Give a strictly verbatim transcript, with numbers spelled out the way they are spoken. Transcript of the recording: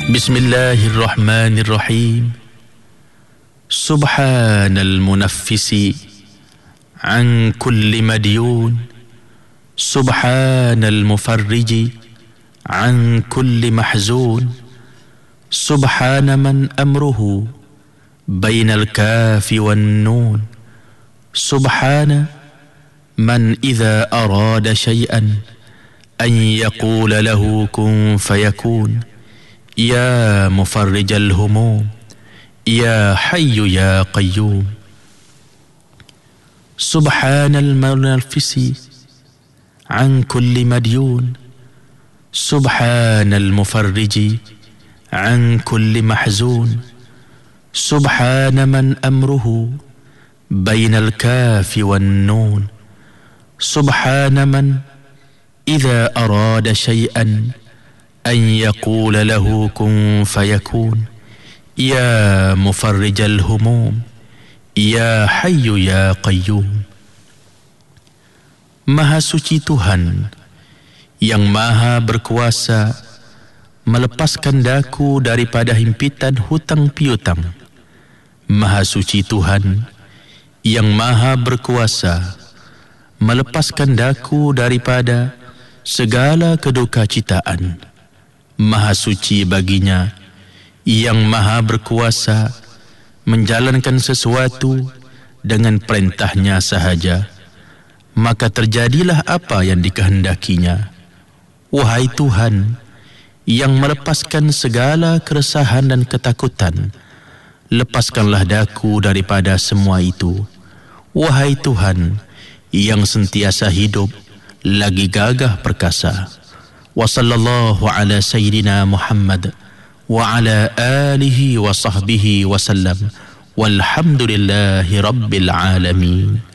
Bismillahirrahmanirrahim. Subhanal munaffisi an kulli madyun, Subhanal mufarriji an kulli mahzun, Subhana man amruhu bainal kafi wan nun, Subhana man idza arada shay'an an yaqula lahu kun fayakun, Ya mufarrijal humum, Ya hayyu ya qayyum. Subhanal munaffisi an kulli madyun, Subhanal mufarriji an kulli mahzun, Subhana man amruhu bainal kafi wan nun, Subhana man idza arada shay'an an yaqula lahu kun fayakun, Ya mufarrijal humum, Ya hayyu ya qayyum. Maha suci Tuhan yang maha berkuasa melepaskan daku daripada himpitan hutang piutang. Maha suci Tuhan yang maha berkuasa melepaskan daku daripada segala kedukacitaan. Maha suci baginya yang maha berkuasa menjalankan sesuatu dengan perintahnya sahaja, maka terjadilah apa yang dikehendakinya. Wahai Tuhan yang melepaskan segala keresahan dan ketakutan, lepaskanlah daku daripada semua itu. Wahai Tuhan yang sentiasa hidup lagi gagah perkasa. Wa sallallahu ala sayyidina Muhammad wa ala alihi wa sahbihi wa sallam, walhamdulillahi rabbil alamin.